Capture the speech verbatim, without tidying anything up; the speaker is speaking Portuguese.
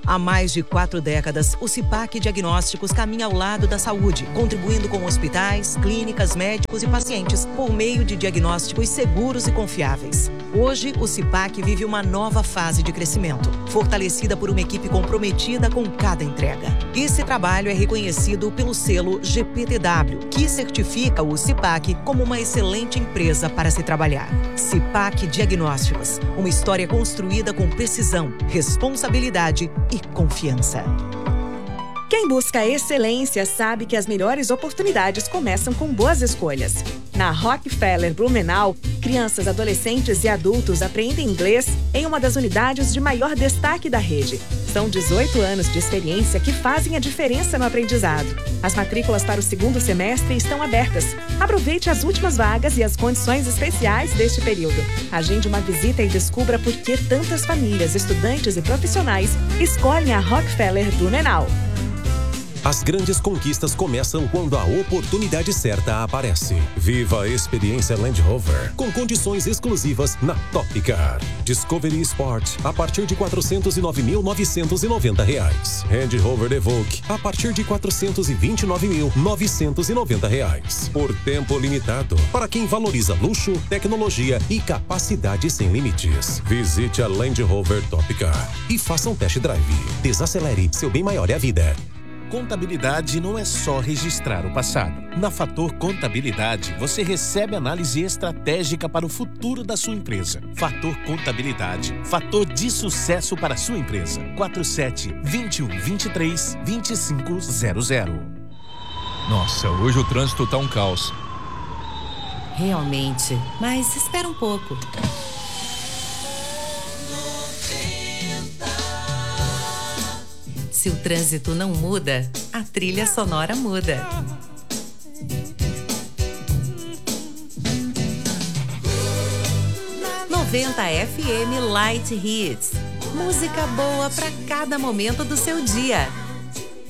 Há mais de quatro décadas, o CIPAC Diagnósticos caminha ao lado da saúde, contribuindo com hospitais, clínicas, médicos e pacientes por meio de diagnósticos seguros e confiáveis. Hoje, o CIPAC vive uma nova fase de crescimento, fortalecida por uma equipe comprometida com cada entrega. Esse trabalho é reconhecido pelo selo G P T W, que certifica o CIPAC como uma excelente empresa para se trabalhar. CIPAC Diagnósticos, uma história construída com precisão, responsabilidade e confiança. Quem busca excelência sabe que as melhores oportunidades começam com boas escolhas. Na Rockefeller Blumenau, crianças, adolescentes e adultos aprendem inglês em uma das unidades de maior destaque da rede. São dezoito anos de experiência que fazem a diferença no aprendizado. As matrículas para o segundo semestre estão abertas. Aproveite as últimas vagas e as condições especiais deste período. Agende uma visita e descubra por que tantas famílias, estudantes e profissionais escolhem a Rockefeller Blumenau. As grandes conquistas começam quando a oportunidade certa aparece. Viva a experiência Land Rover com condições exclusivas na Top Car. Discovery Sport a partir de quatrocentos e nove mil novecentos e noventa reais. Land Rover Evoque a partir de quatrocentos e vinte e nove mil novecentos e noventa reais. Por tempo limitado, para quem valoriza luxo, tecnologia e capacidade sem limites. Visite a Land Rover Top Car e faça um test drive. Desacelere, seu bem maior é a vida. Contabilidade não é só registrar o passado. Na Fator Contabilidade, você recebe análise estratégica para o futuro da sua empresa. Fator Contabilidade, fator de sucesso para a sua empresa. quatro sete, dois um, dois três, dois cinco zero zero. Nossa, hoje o trânsito tá um caos. Realmente, mas espera um pouco. Se o trânsito não muda, a trilha sonora muda. noventa F M Light Hits. Música boa para cada momento do seu dia.